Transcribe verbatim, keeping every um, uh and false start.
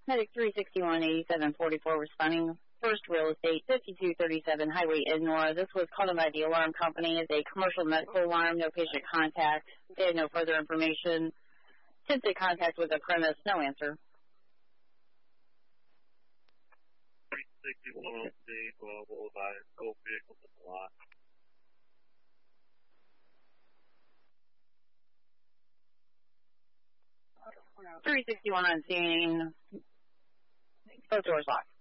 Medic three sixty-one eighty-seven forty-four responding. First Real Estate, fifty-two thirty-seven Highway Ednora. This was called in by the alarm company. It's a commercial medical alarm, no patient contact. They had no further information. Attempted contact with the premise, no answer. three sixty-one on scene, uh, what was I? Go vehicles in the lot. three sixty-one on scene. Both doors locked.